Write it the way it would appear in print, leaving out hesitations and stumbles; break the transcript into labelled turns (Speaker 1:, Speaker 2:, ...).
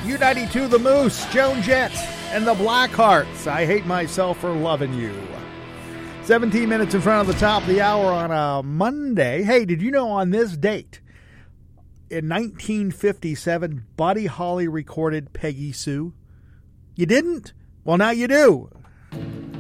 Speaker 1: U92 The Moose, Joan Jett, and the Blackhearts. I Hate Myself for Loving You. 17 minutes in front of the top of the hour on a Monday. Hey, did you know on this date, in 1957, Buddy Holly recorded Peggy Sue? You didn't? Well, now you do.